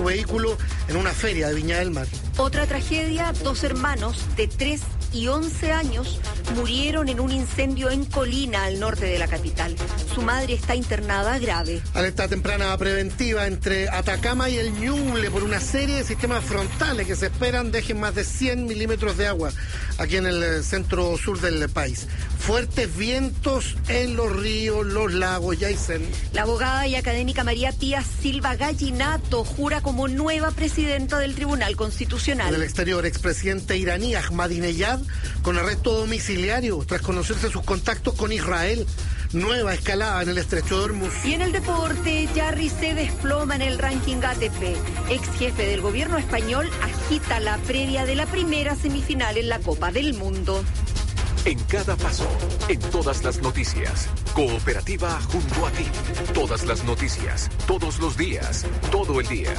vehículo en una feria de Viña del Mar. Otra tragedia, 2 hermanos de 3 y 11 años murieron en un incendio en Colina, al norte de la capital. Su madre está internada grave. Alerta temprana preventiva entre Atacama y el Ñuble por una serie de sistemas frontales que se esperan dejen más de 100 milímetros de agua aquí en el centro sur del país. Fuertes vientos en los ríos, los lagos, Yaisen. La abogada y académica María Pía Silva Gallinato jura como nueva presidenta del Tribunal Constitucional. En el exterior, expresidente iraní Ahmadinejad con arresto domiciliario tras conocerse sus contactos con Israel. Nueva escalada en el estrecho de Hormuz. Y en el deporte, Jarry se desploma en el ranking ATP. Ex jefe del gobierno español agita la previa de la primera semifinal en la Copa del Mundo. En cada paso, en todas las noticias. Cooperativa junto a ti. Todas las noticias, todos los días, todo el día.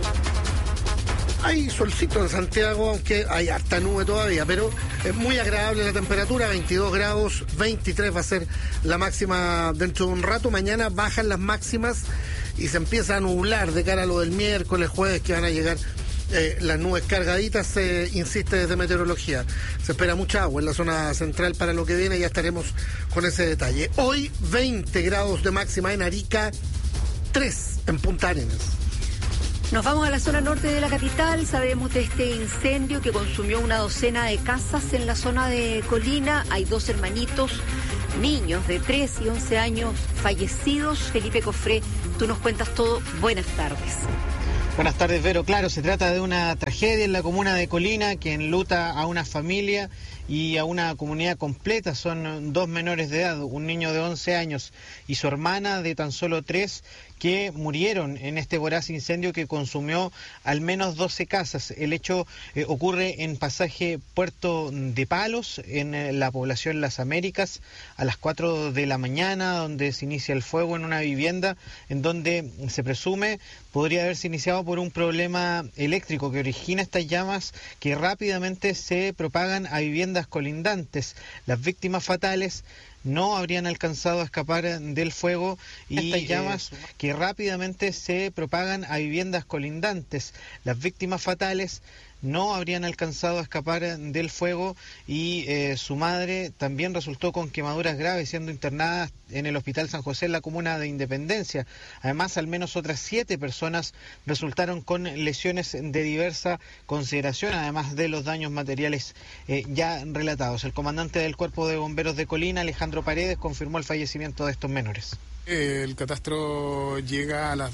Hay solcito en Santiago, aunque hay harta nube todavía, pero es muy agradable la temperatura, 22 grados, 23 va a ser la máxima dentro de un rato. Mañana bajan las máximas y se empieza a nublar de cara a lo del miércoles, jueves, que van a llegar las nubes cargaditas, se insiste desde meteorología. Se espera mucha agua en la zona central para lo que viene, ya estaremos con ese detalle. Hoy 20 grados de máxima en Arica, 3 en Punta Arenas. Nos vamos a la zona norte de la capital. Sabemos de este incendio que consumió una docena de casas en la zona de Colina. Hay 2 hermanitos, niños de 3 y 11 años fallecidos. Felipe Cofré, tú nos cuentas todo. Buenas tardes. Buenas tardes, Vero. Claro, se trata de una tragedia en la comuna de Colina que enluta a una familia y a una comunidad completa. Son 2 menores de edad, un niño de 11 años y su hermana de tan solo 3, que murieron en este voraz incendio que consumió al menos 12 casas. El hecho ocurre en pasaje Puerto de Palos, en la población Las Américas, a las 4 de la mañana, donde se inicia el fuego en una vivienda, en donde se presume podría haberse iniciado por un problema eléctrico que origina estas llamas que rápidamente se propagan a viviendas colindantes. Las víctimas fatales no habrían alcanzado a escapar del fuego y estas llamas que rápidamente se propagan a viviendas colindantes. Las víctimas fatales no habrían alcanzado a escapar del fuego y su madre también resultó con quemaduras graves, siendo internada en el Hospital San José en la comuna de Independencia. Además, al menos otras 7 personas resultaron con lesiones de diversa consideración, además de los daños materiales ya relatados. El comandante del Cuerpo de Bomberos de Colina, Alejandro Paredes, confirmó el fallecimiento de estos menores. El catastro llega a las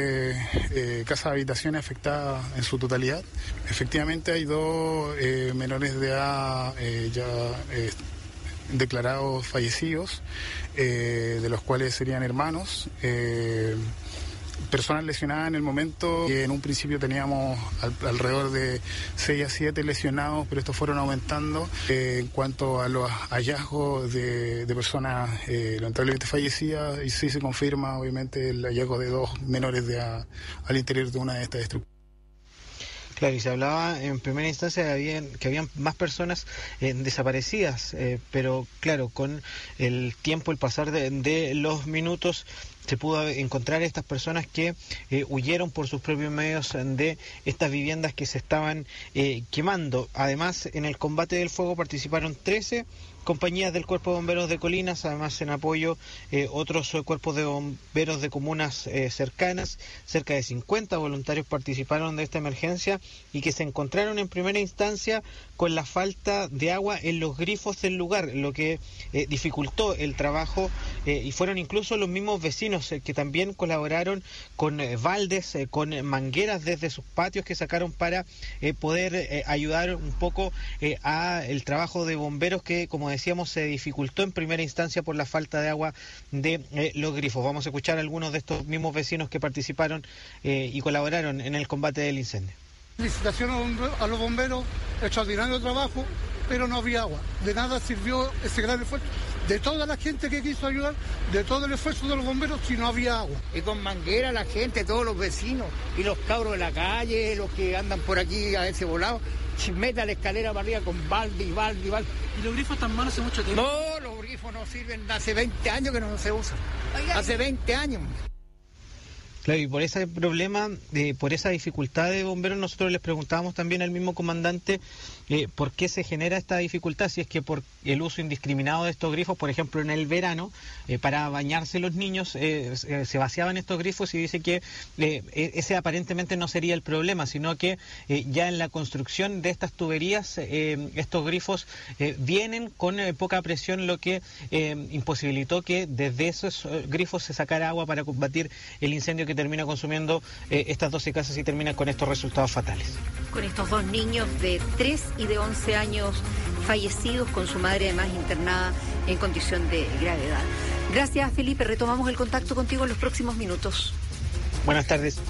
12 casas de habitaciones afectadas en su totalidad. Efectivamente hay 2 menores de edad ya declarados fallecidos, de los cuales serían hermanos. Personas lesionadas en el momento, que en un principio teníamos alrededor de 6 a 7 lesionados, pero estos fueron aumentando. En cuanto a los hallazgos de personas lamentablemente fallecidas, y sí se confirma obviamente el hallazgo de 2 menores de edad al interior de una de estas estructuras. Claro, y se hablaba en primera instancia que habían más personas desaparecidas, pero claro, con el tiempo, el pasar de los minutos, se pudo encontrar estas personas que huyeron por sus propios medios de estas viviendas que se estaban quemando. Además, en el combate del fuego participaron 13 compañías del Cuerpo de Bomberos de Colinas, además en apoyo otros cuerpos de bomberos de comunas cercanas. Cerca de 50 voluntarios participaron de esta emergencia y que se encontraron en primera instancia con la falta de agua en los grifos del lugar, lo que dificultó el trabajo y fueron incluso los mismos vecinos que también colaboraron con baldes, con mangueras desde sus patios que sacaron para poder ayudar un poco a el trabajo de bomberos que, como decíamos, se dificultó en primera instancia por la falta de agua de los grifos. Vamos a escuchar a algunos de estos mismos vecinos que participaron y colaboraron en el combate del incendio. Felicitaciones a los bomberos, extraordinario trabajo, pero no había agua. De nada sirvió ese gran esfuerzo de toda la gente que quiso ayudar, de todo el esfuerzo de los bomberos, si no había agua. Y con manguera la gente, todos los vecinos, y los cabros de la calle, los que andan por aquí a ese volado, se mete a la escalera para arriba con balde y balde y balde. ¿Y los grifos están malos hace mucho tiempo? No, los grifos no sirven, hace 20 años que no se usan. Hace 20 años. Claro, y por ese problema, por esa dificultad de bomberos, nosotros les preguntábamos también al mismo comandante por qué se genera esta dificultad, si es que por el uso indiscriminado de estos grifos, por ejemplo en el verano, para bañarse los niños se vaciaban estos grifos, y dice que ese aparentemente no sería el problema, sino que ya en la construcción de estas tuberías estos grifos vienen con poca presión, lo que imposibilitó que desde esos grifos se sacara agua para combatir el incendio que termina consumiendo estas 12 casas y termina con estos resultados fatales. Con estos 2 niños de 3 y de 11 años fallecidos, con su madre además internada en condición de gravedad. Gracias, Felipe. Retomamos el contacto contigo en los próximos minutos. Buenas tardes.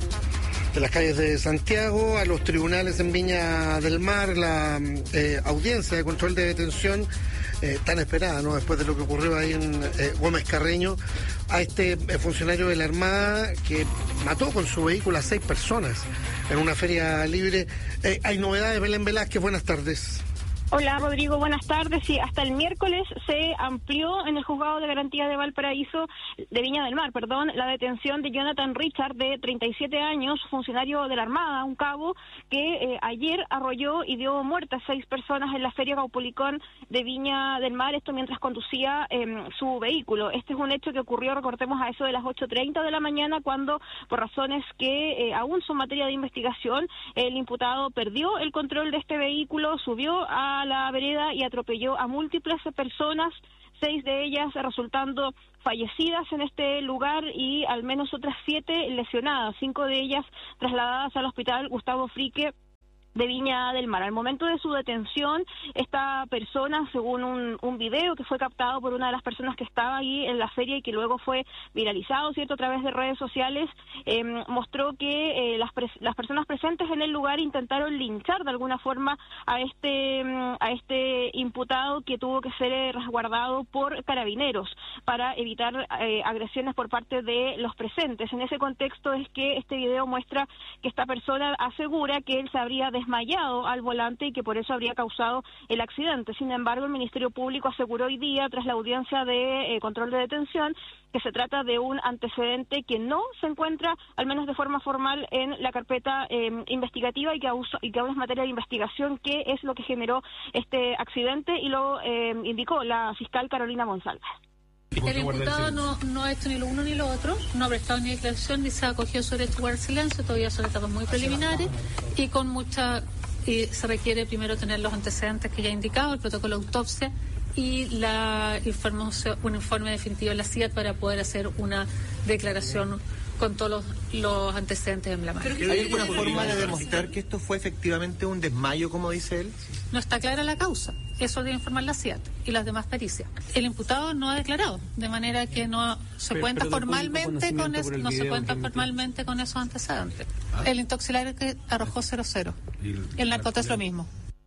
De las calles de Santiago a los tribunales en Viña del Mar, la audiencia de control de detención tan esperada, ¿no? Después de lo que ocurrió ahí en Gómez Carreño, a este funcionario de la Armada que mató con su vehículo a 6 personas en una feria libre. Hay novedades, Belén Velázquez, buenas tardes. Hola Rodrigo, buenas tardes. Sí, hasta el miércoles se amplió en el Juzgado de Garantía de Valparaíso, de Viña del Mar, la detención de Jonathan Richard, de 37 años, funcionario de la Armada, un cabo que ayer arrolló y dio muerte a 6 personas en la Feria Caupolicón de Viña del Mar, esto mientras conducía su vehículo. Este es un hecho que ocurrió, recordemos, a eso de las 8:30 de la mañana, cuando, por razones que aún son materia de investigación, el imputado perdió el control de este vehículo, subió a la vereda y atropelló a múltiples personas, 6 de ellas resultando fallecidas en este lugar y al menos otras 7 lesionadas, 5 de ellas trasladadas al hospital Gustavo Frique de Viña del Mar. Al momento de su detención, esta persona, según un video que fue captado por una de las personas que estaba ahí en la feria y que luego fue viralizado, ¿cierto?, a través de redes sociales, mostró que las personas presentes en el lugar intentaron linchar de alguna forma a este imputado, que tuvo que ser resguardado por carabineros para evitar agresiones por parte de los presentes. En ese contexto es que este video muestra que esta persona asegura que él se habría desmayado al volante y que por eso habría causado el accidente. Sin embargo, el Ministerio Público aseguró hoy día, tras la audiencia de control de detención, que se trata de un antecedente que no se encuentra, al menos de forma formal, en la carpeta investigativa y que aún es materia de investigación, qué es lo que generó este accidente, y lo indicó la fiscal Carolina Monsalve. El imputado no ha hecho ni lo uno ni lo otro, no ha prestado ni declaración ni se ha acogido sobre este guardar silencio, todavía son etapas muy preliminares y se requiere primero tener los antecedentes que ya he indicado, el protocolo de autopsia y un informe definitivo de la CIAT para poder hacer una declaración con todos los antecedentes en la mano. ¿Hay alguna forma de demostrar que esto fue efectivamente un desmayo, como dice él? No está clara la causa, eso debe informar la CIAT y las demás pericias. El imputado no ha declarado, de manera que no se cuenta formalmente con esos antecedentes. El intoxicador que arrojó 0-0. El narcotest lo mismo.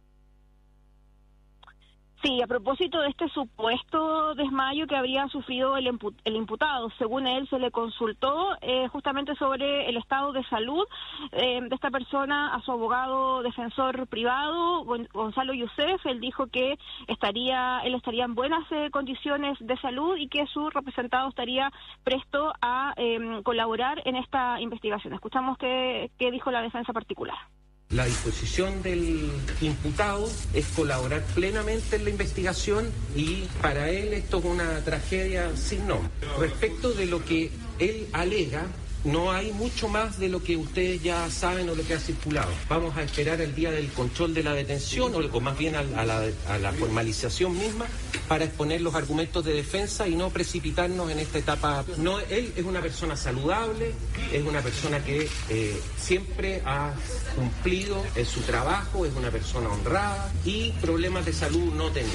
Sí, a propósito de este supuesto desmayo que habría sufrido el imputado, según él se le consultó justamente sobre el estado de salud de esta persona a su abogado defensor privado, Gonzalo Youssef. Él dijo que él estaría en buenas condiciones de salud y que su representado estaría presto a colaborar en esta investigación. Escuchamos qué dijo la defensa particular. La disposición del imputado es colaborar plenamente en la investigación y para él esto es una tragedia sin nombre. Respecto de lo que él alega, no hay mucho más de lo que ustedes ya saben o lo que ha circulado. Vamos a esperar el día del control de la detención o más bien a la formalización misma para exponer los argumentos de defensa y no precipitarnos en esta etapa. No, él es una persona saludable, es una persona que siempre ha cumplido en su trabajo, es una persona honrada y problemas de salud no tenía.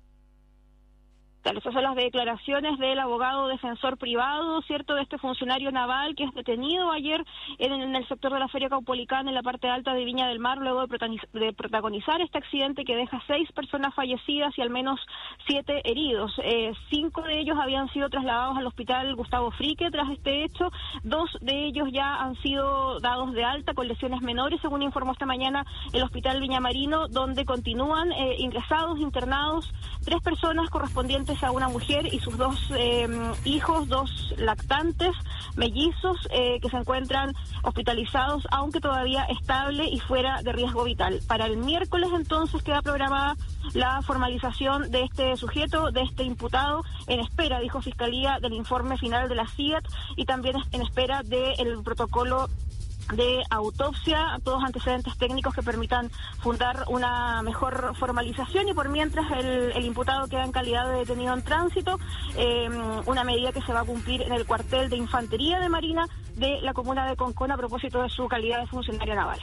Esas son las declaraciones del abogado defensor privado, ¿cierto?, de este funcionario naval que es detenido ayer en el sector de la Feria Caupolicán, en la parte alta de Viña del Mar, luego de protagonizar este accidente que deja 6 personas fallecidas y al menos 7 heridos. 5 de ellos habían sido trasladados al hospital Gustavo Frique tras este hecho. 2 de ellos ya han sido dados de alta con lesiones menores, según informó esta mañana el hospital Viñamarino, donde continúan internados 3 personas correspondientes sobrevivientes a una mujer y sus 2 hijos, 2 lactantes mellizos que se encuentran hospitalizados, aunque todavía estable y fuera de riesgo vital. Para el miércoles entonces queda programada la formalización de este sujeto, de este imputado, en espera, dijo Fiscalía, del informe final de la CIAT y también en espera del protocolo de autopsia, todos antecedentes técnicos que permitan fundar una mejor formalización, y por mientras el imputado queda en calidad de detenido en tránsito, una medida que se va a cumplir en el cuartel de Infantería de Marina de la comuna de Concón a propósito de su calidad de funcionario naval.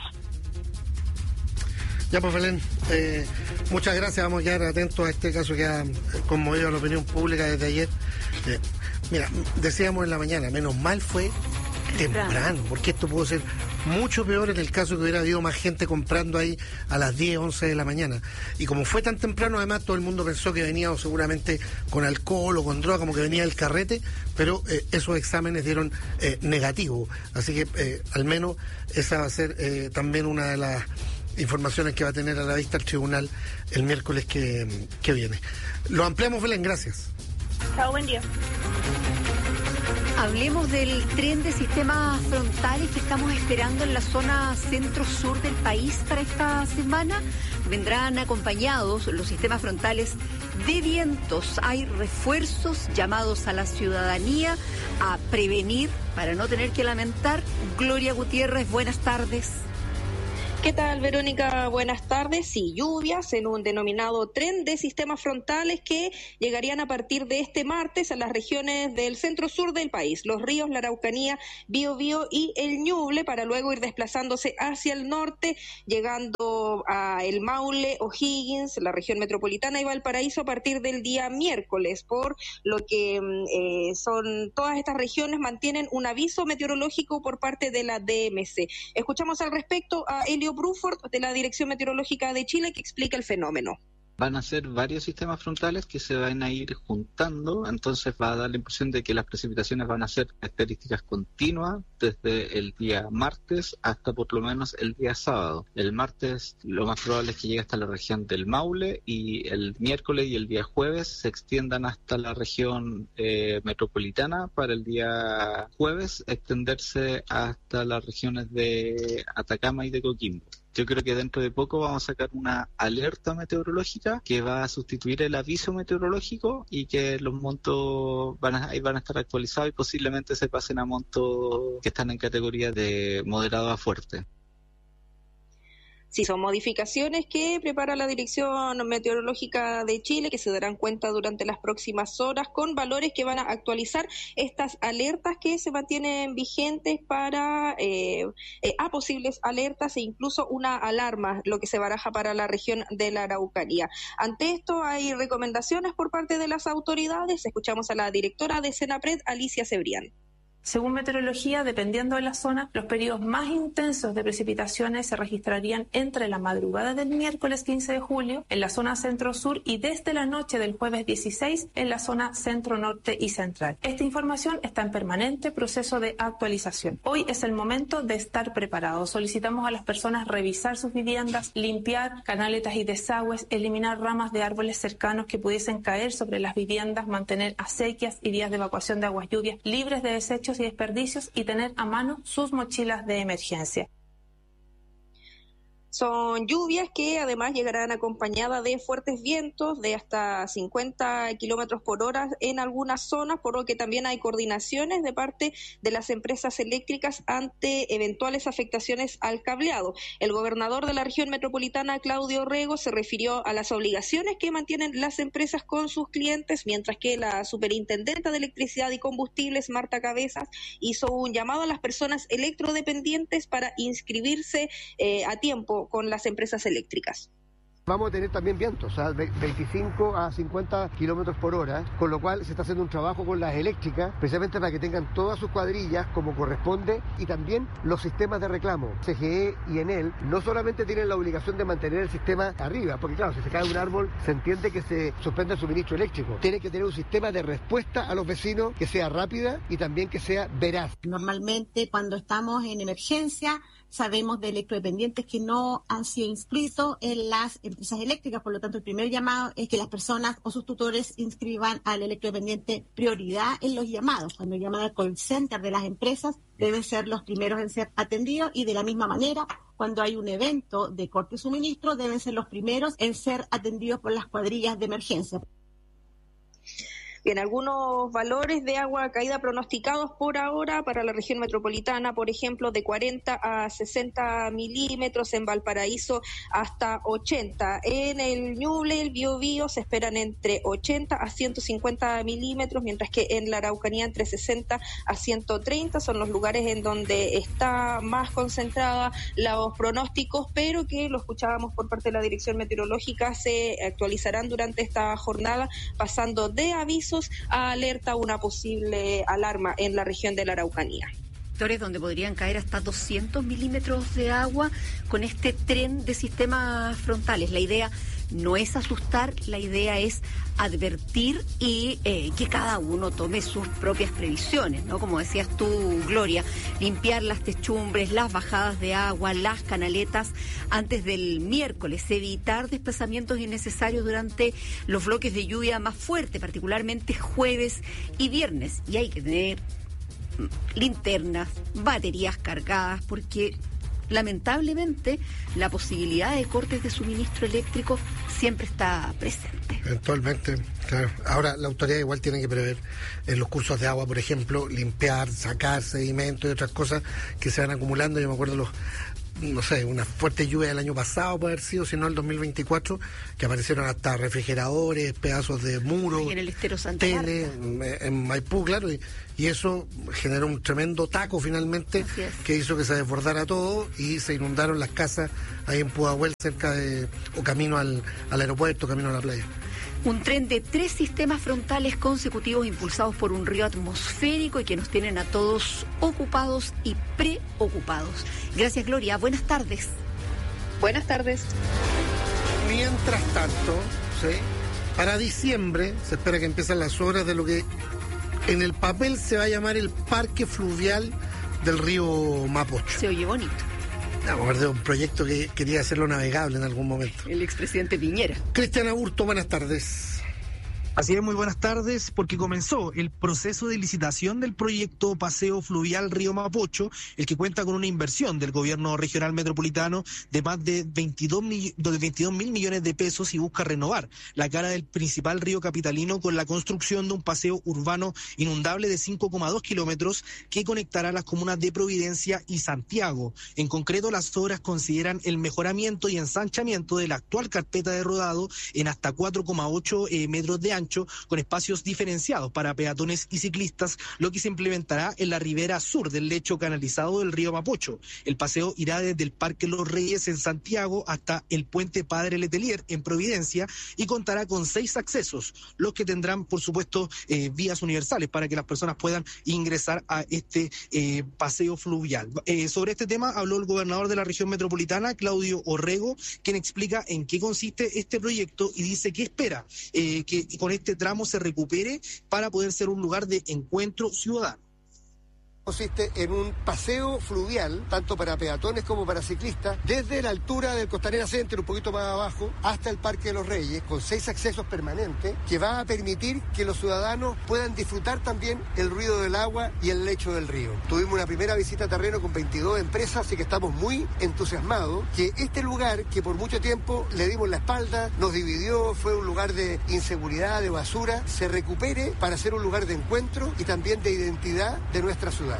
Ya pues, Belén, muchas gracias. Vamos a quedar atentos a este caso que ha conmovido a la opinión pública desde ayer. Mira, decíamos en la mañana, menos mal fue temprano, porque esto pudo ser mucho peor en el caso que hubiera habido más gente comprando ahí a las 10, 11 de la mañana. Y como fue tan temprano, además todo el mundo pensó que venía seguramente con alcohol o con droga, como que venía el carrete, pero esos exámenes dieron negativo. Así que al menos esa va a ser también una de las informaciones que va a tener a la vista el tribunal el miércoles que viene. Lo ampliamos, Belén, gracias. Chao, buen día. Hablemos del tren de sistemas frontales que estamos esperando en la zona centro-sur del país para esta semana. Vendrán acompañados los sistemas frontales de vientos. Hay refuerzos llamados a la ciudadanía a prevenir para no tener que lamentar. Gloria Gutiérrez, buenas tardes. ¿Qué tal, Verónica? Buenas tardes. Sí, lluvias en un denominado tren de sistemas frontales que llegarían a partir de este martes a las regiones del centro-sur del país, los ríos, la Araucanía, Biobío y el Ñuble, para luego ir desplazándose hacia el norte, llegando a el Maule, O'Higgins, la región metropolitana y Valparaíso a partir del día miércoles, por lo que son todas estas regiones mantienen un aviso meteorológico por parte de la DMC. Escuchamos al respecto a Elio Bruford de la Dirección Meteorológica de Chile, que explica el fenómeno. Van a ser varios sistemas frontales que se van a ir juntando, entonces va a dar la impresión de que las precipitaciones van a ser características continuas desde el día martes hasta por lo menos el día sábado. El martes lo más probable es que llegue hasta la región del Maule, y el miércoles y el día jueves se extiendan hasta la región metropolitana, para el día jueves extenderse hasta las regiones de Atacama y de Coquimbo. Yo creo que dentro de poco vamos a sacar una alerta meteorológica que va a sustituir el aviso meteorológico, y que los montos van a estar actualizados y posiblemente se pasen a montos que están en categoría de moderado a fuerte. Sí, son modificaciones que prepara la Dirección Meteorológica de Chile, que se darán cuenta durante las próximas horas, con valores que van a actualizar estas alertas que se mantienen vigentes para a posibles alertas e incluso una alarma, lo que se baraja para la región de la Araucanía. Ante esto hay recomendaciones por parte de las autoridades. Escuchamos a la directora de Senapred, Alicia Cebrián. Según meteorología, dependiendo de la zona, los periodos más intensos de precipitaciones se registrarían entre la madrugada del miércoles 15 de julio en la zona centro-sur y desde la noche del jueves 16 en la zona centro-norte y central. Esta información está en permanente proceso de actualización. Hoy es el momento de estar preparados. Solicitamos a las personas revisar sus viviendas, limpiar canaletas y desagües, eliminar ramas de árboles cercanos que pudiesen caer sobre las viviendas, mantener acequias y vías de evacuación de aguas lluvias libres de desechos y desperdicios, y tener a mano sus mochilas de emergencia. Son lluvias que además llegarán acompañadas de fuertes vientos de hasta 50 kilómetros por hora en algunas zonas, por lo que también hay coordinaciones de parte de las empresas eléctricas ante eventuales afectaciones al cableado. El gobernador de la región metropolitana, Claudio Rego, se refirió a las obligaciones que mantienen las empresas con sus clientes, mientras que la superintendenta de Electricidad y Combustibles, Marta Cabezas, hizo un llamado a las personas electrodependientes para inscribirse a tiempo con las empresas eléctricas. Vamos a tener también vientos, 25 a 50 kilómetros por hora, con lo cual se está haciendo un trabajo con las eléctricas, precisamente para que tengan todas sus cuadrillas como corresponde, y también los sistemas de reclamo. CGE y Enel no solamente tienen la obligación de mantener el sistema arriba, porque claro, si se cae un árbol, se entiende que se suspende el suministro eléctrico. Tiene que tener un sistema de respuesta a los vecinos que sea rápida y también que sea veraz. Normalmente, cuando estamos en emergencia, sabemos de electrodependientes que no han sido inscritos en las empresas eléctricas. Por lo tanto, el primer llamado es que las personas o sus tutores inscriban al electrodependiente prioridad en los llamados. Cuando llaman al call center de las empresas, deben ser los primeros en ser atendidos, y de la misma manera, cuando hay un evento de corte de suministro, deben ser los primeros en ser atendidos por las cuadrillas de emergencia. Bien, algunos valores de agua caída pronosticados por ahora para la región metropolitana, por ejemplo, de 40 a 60 milímetros, en Valparaíso hasta 80. En el Ñuble, el Biobío, se esperan entre 80 a 150 milímetros, mientras que en la Araucanía entre 60 a 130 son los lugares en donde está más concentrada los pronósticos, pero que lo escuchábamos por parte de la Dirección Meteorológica, se actualizarán durante esta jornada, pasando de aviso a alerta una posible alarma en la región de la Araucanía. Sectores donde podrían caer hasta 200 milímetros de agua con este tren de sistemas frontales. La idea no es asustar, la idea es advertir y que cada uno tome sus propias previsiones, ¿no? Como decías tú, Gloria, limpiar las techumbres, las bajadas de agua, las canaletas antes del miércoles, evitar desplazamientos innecesarios durante los bloques de lluvia más fuertes, particularmente jueves y viernes. Y hay que tener linternas, baterías cargadas, porque lamentablemente la posibilidad de cortes de suministro eléctrico siempre está presente. Eventualmente, claro. Ahora, la autoridad igual tiene que prever en los cursos de agua, por ejemplo, limpiar, sacar sedimentos y otras cosas que se van acumulando. Yo me acuerdo una fuerte lluvia del año pasado puede haber sido, si no el 2024, que aparecieron hasta refrigeradores, pedazos de muros, en el estero Santa tele, en Maipú, claro, y eso generó un tremendo taco finalmente, que hizo que se desbordara todo y se inundaron las casas ahí en Pudahuel, cerca de, o camino al aeropuerto, camino a la playa. Un tren de 3 sistemas frontales consecutivos impulsados por un río atmosférico y que nos tienen a todos ocupados y preocupados. Gracias, Gloria. Buenas tardes. Buenas tardes. Mientras tanto, ¿sí?, para diciembre se espera que empiecen las obras de lo que en el papel se va a llamar el Parque Fluvial del río Mapocho. Se oye bonito. Vamos a ver de un proyecto que quería hacerlo navegable en algún momento. El expresidente Piñera. Cristian Aburto, buenas tardes. Así es, muy buenas tardes, porque comenzó el proceso de licitación del proyecto Paseo Fluvial Río Mapocho, el que cuenta con una inversión del gobierno regional metropolitano de más de 22 mil millones de pesos y busca renovar la cara del principal río capitalino con la construcción de un paseo urbano inundable de 5,2 kilómetros que conectará las comunas de Providencia y Santiago. En concreto, las obras consideran el mejoramiento y ensanchamiento de la actual carpeta de rodado en hasta 4,8 metros de ancho, con espacios diferenciados para peatones y ciclistas, lo que se implementará en la ribera sur del lecho canalizado del río Mapocho. El paseo irá desde el Parque Los Reyes en Santiago hasta el Puente Padre Letelier en Providencia y contará con 6 accesos, los que tendrán, por supuesto, vías universales para que las personas puedan ingresar a este paseo fluvial. Sobre este tema habló el gobernador de la región metropolitana, Claudio Orrego, quien explica en qué consiste este proyecto y dice que espera que con este tramo se recupere para poder ser un lugar de encuentro ciudadano. Consiste en un paseo fluvial, tanto para peatones como para ciclistas, desde la altura del Costanera Center, un poquito más abajo, hasta el Parque de los Reyes, con 6 accesos permanentes, que va a permitir que los ciudadanos puedan disfrutar también el ruido del agua y el lecho del río. Tuvimos una primera visita a terreno con 22 empresas, así que estamos muy entusiasmados que este lugar, que por mucho tiempo le dimos la espalda, nos dividió, fue un lugar de inseguridad, de basura, se recupere para ser un lugar de encuentro y también de identidad de nuestra ciudad.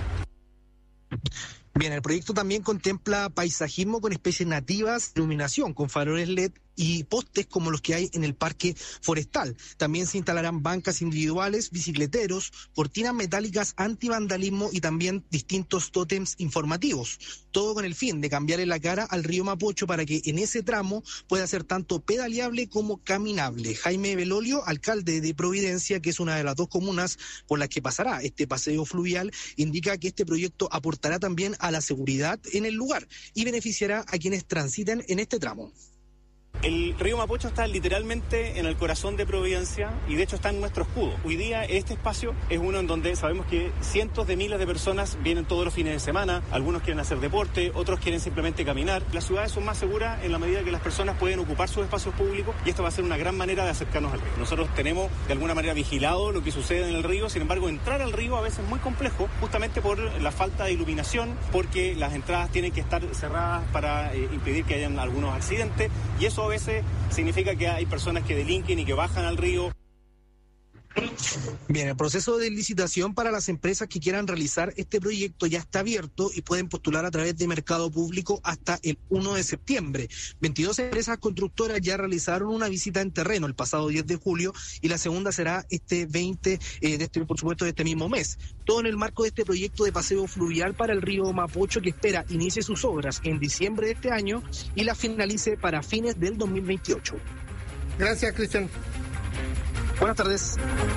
Bien, el proyecto también contempla paisajismo con especies nativas, iluminación con faroles LED y postes como los que hay en el Parque Forestal. También se instalarán bancas individuales, bicicleteros, cortinas metálicas antivandalismo y también distintos tótems informativos. Todo con el fin de cambiarle la cara al río Mapocho para que en ese tramo pueda ser tanto pedaleable como caminable. Jaime Belolio, alcalde de Providencia, que es una de las 2 comunas por las que pasará este paseo fluvial, indica que este proyecto aportará también a la seguridad en el lugar y beneficiará a quienes transiten en este tramo. El río Mapocho está literalmente en el corazón de Providencia y de hecho está en nuestro escudo. Hoy día este espacio es uno en donde sabemos que cientos de miles de personas vienen todos los fines de semana, algunos quieren hacer deporte, otros quieren simplemente caminar. Las ciudades son más seguras en la medida que las personas pueden ocupar sus espacios públicos y esto va a ser una gran manera de acercarnos al río. Nosotros tenemos de alguna manera vigilado lo que sucede en el río, sin embargo entrar al río a veces es muy complejo justamente por la falta de iluminación, porque las entradas tienen que estar cerradas para impedir que hayan algunos accidentes y eso a veces significa que hay personas que delinquen y que bajan al río. Bien, el proceso de licitación para las empresas que quieran realizar este proyecto ya está abierto y pueden postular a través de Mercado Público hasta el 1 de septiembre. 22 empresas constructoras ya realizaron una visita en terreno el pasado 10 de julio y la segunda será este 20 por supuesto, de este mismo mes. Todo en el marco de este proyecto de paseo fluvial para el río Mapocho que espera inicie sus obras en diciembre de este año y las finalice para fines del 2028. Gracias, Cristian. Buenas tardes.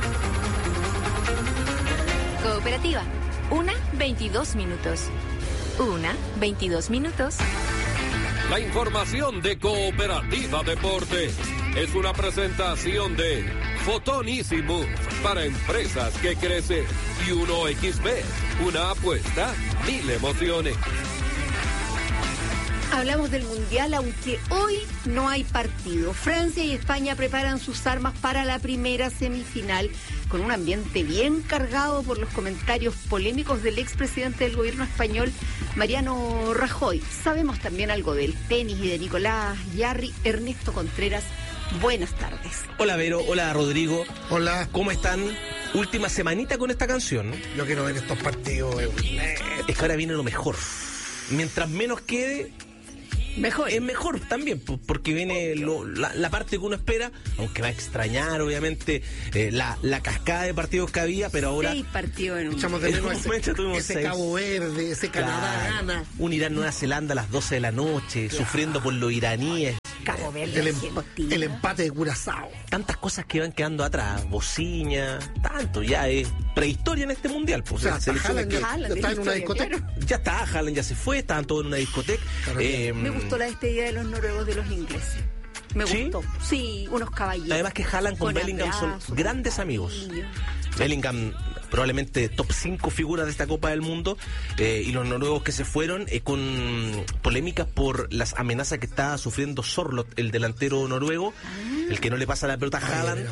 Cooperativa, 1:22 minutos. 1:22 minutos. La información de Cooperativa Deporte es una presentación de Fotón Easy Move para empresas que crecen y 1xBet, una apuesta, 1000 emociones. Hablamos del Mundial, aunque hoy no hay partido. Francia y España preparan sus armas para la primera semifinal, con un ambiente bien cargado por los comentarios polémicos del expresidente del gobierno español, Mariano Rajoy. Sabemos también algo del tenis y de Nicolás Yarri. Ernesto Contreras, buenas tardes. Hola Vero, hola Rodrigo. Hola. ¿Cómo están? Última semanita con esta canción. Yo quiero ver estos partidos. Es que ahora viene lo mejor. Mientras menos quede... Mejor. Es mejor también, porque viene la parte que uno espera, aunque va a extrañar, obviamente, la cascada de partidos que había, pero ahora... 6 partidos en un echamos de menos ese 6. Cabo Verde, ese Canadá gana. Un Irán-Nueva Zelanda a las 12 de la noche, sufriendo por los iraníes. Cabo Verde, el empate de Curazao. Tantas cosas que van quedando atrás, Bociña, tanto, ya es prehistoria en este mundial. Pues, o sea, Haaland está en una discoteca. Claro. Ya está, Haaland ya se fue, estaban todos en una discoteca. Me gustó la despedida de los noruegos de los ingleses. Me gustó. Sí, unos caballeros. Además que Haaland con Bellingham son grandes amigos. Bellingham probablemente top 5 figuras de esta Copa del Mundo, y los noruegos que se fueron con polémicas por las amenazas que está sufriendo Sorloth, el delantero noruego, el que no le pasa la pelota a Haaland,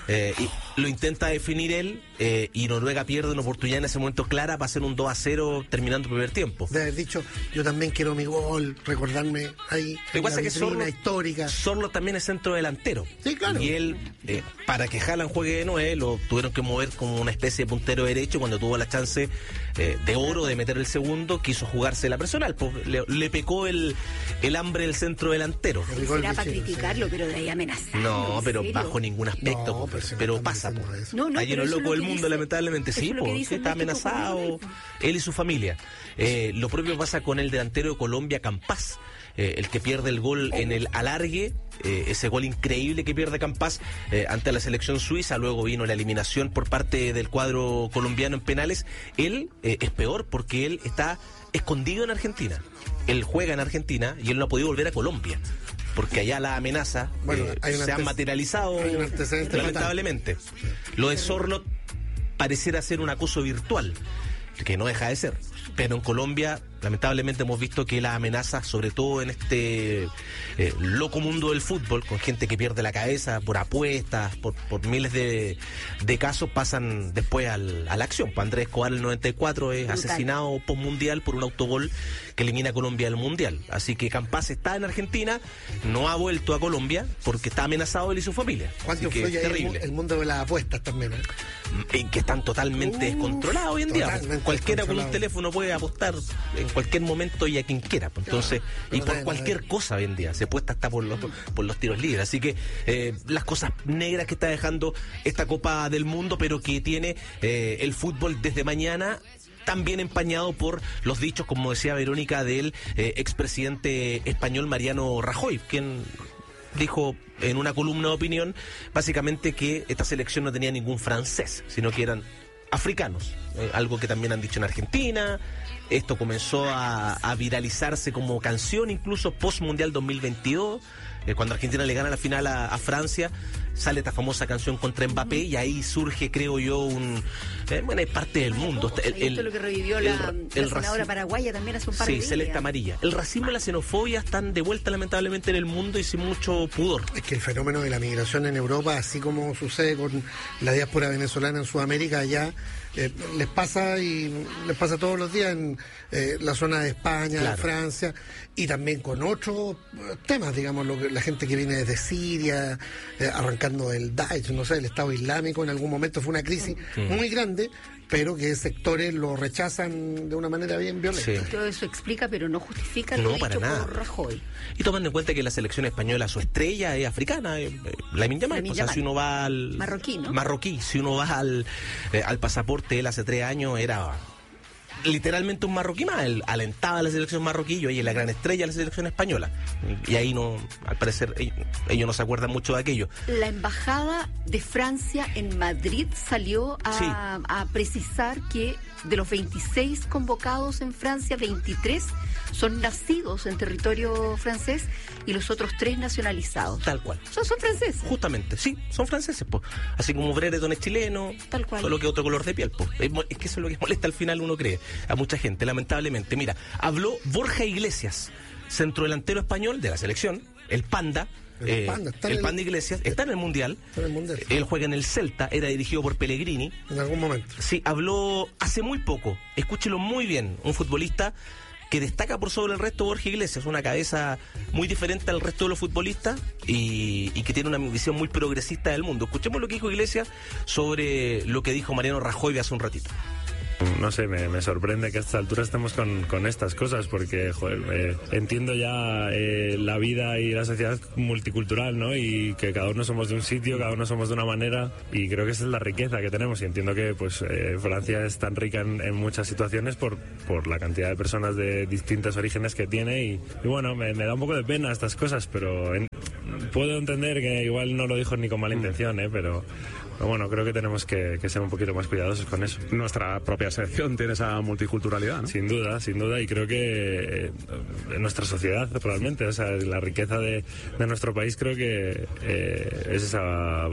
y lo intenta definir él, y Noruega pierde una oportunidad en ese momento clara para hacer un 2-0 terminando el primer tiempo. De haber dicho, yo también quiero mi gol, recordarme ahí. Lo que pasa es que Sorloth, histórica. Sorloth también es centro delantero. Sí, claro. Y él, para que Haaland juegue de 9, lo tuvieron que mover como una especie de puntero derecho. Cuando tuvo la chance de oro de meter el segundo, quiso jugarse la personal, pues, le pecó el hambre del centro delantero. Será para criticarlo, pero de ahí amenazar. No, pero bajo ningún aspecto. No, pero pasa, pues. No, hay uno loco del mundo, lamentablemente. Sí, pues, está amenazado él y su familia. Lo propio pasa con el delantero de Colombia, Campás, el que pierde el gol en el alargue, ese gol increíble que pierde Campás ante la selección suiza. Luego vino la eliminación por parte del cuadro colombiano en penales. Él es peor porque él está escondido en Argentina. Él juega en Argentina y él no ha podido volver a Colombia, porque allá la amenaza se han materializado lamentablemente. Lo de Sorloth pareciera ser un acoso virtual, que no deja de ser, pero en Colombia lamentablemente hemos visto que las amenazas, sobre todo en este loco mundo del fútbol, con gente que pierde la cabeza por apuestas, por miles de casos, pasan después a la acción. Andrés Escobar, el 94, es asesinado postmundial por un autogol que elimina a Colombia del mundial. Así que Campás está en Argentina, no ha vuelto a Colombia porque está amenazado él y su familia. ¿Cuánto influye el mundo de las apuestas también? En que están totalmente descontrolados hoy en día. Cualquiera con un teléfono puede apostar en cualquier momento y a quien quiera. Entonces, y por cualquier cosa hoy en día. Se apuesta hasta por los tiros libres. Así que las cosas negras que está dejando esta Copa del Mundo, pero que tiene el fútbol desde mañana, también empañado por los dichos, como decía Verónica, del expresidente español Mariano Rajoy, quien dijo en una columna de opinión básicamente que esta selección no tenía ningún francés, sino que eran africanos, algo que también han dicho en Argentina, Esto comenzó a viralizarse como canción incluso post-Mundial 2022. Cuando Argentina le gana la final a Francia, sale esta famosa canción contra Mbappé y ahí surge, creo yo, bueno, es parte del mundo. Esto es lo que revivió la senadora paraguaya también hace un par de días. Sí, celeste amarilla. El racismo y la xenofobia están de vuelta lamentablemente en el mundo y sin mucho pudor. Es que el fenómeno de la migración en Europa, así como sucede con la diáspora venezolana en Sudamérica, allá les pasa todos los días en la zona de España, claro, de Francia, y también con otros temas, digamos, la gente que viene desde Siria, arrancando del Daesh, no sé, el Estado Islámico, en algún momento fue una crisis muy grande, pero que sectores lo rechazan de una manera bien violenta. Sí. Todo eso explica, pero no justifica lo dicho por Rajoy. Y tomando en cuenta que la selección española, su estrella es africana, Lamine Yamal. O sea, si uno va al... Marroquí, ¿no? Marroquí. Si uno va al pasaporte, él hace 3 años era literalmente un marroquí más. Él alentaba a la selección marroquí y hoy es la gran estrella de la selección española. Y ahí no, al parecer, ellos no se acuerdan mucho de aquello. La embajada de Francia en Madrid salió a precisar que de los 26 convocados en Francia, 23 son nacidos en territorio francés y los otros 3 nacionalizados. Tal cual. Son franceses. Justamente, sí, son franceses, po. Así como Brereton es chileno, tal cual, solo que otro color de piel, po. Es que eso es lo que molesta al final, uno cree, a mucha gente, lamentablemente. Mira, habló Borja Iglesias, centrodelantero español de la selección, el Panda. El Panda Iglesias está en el Mundial. Él juega en el Celta, era dirigido por Pellegrini. En algún momento. Sí, habló hace muy poco, escúchelo muy bien, un futbolista que destaca por sobre el resto. Borja Iglesias, una cabeza muy diferente al resto de los futbolistas y que tiene una visión muy progresista del mundo. Escuchemos lo que dijo Iglesias sobre lo que dijo Mariano Rajoy hace un ratito. No sé, me sorprende que a estas alturas estemos con estas cosas, porque joder, entiendo ya la vida y la sociedad multicultural, ¿no? Y que cada uno somos de un sitio, cada uno somos de una manera, y creo que esa es la riqueza que tenemos. Y entiendo que pues Francia es tan rica en muchas situaciones por la cantidad de personas de distintos orígenes que tiene, y bueno, me da un poco de pena estas cosas, pero puedo entender que igual no lo dijo ni con mala intención, pero bueno, creo que tenemos que ser un poquito más cuidadosos con eso. Nuestra propia selección tiene esa multiculturalidad, ¿no? Sin duda, y creo que en nuestra sociedad realmente, o sea, la riqueza de nuestro país creo que es esa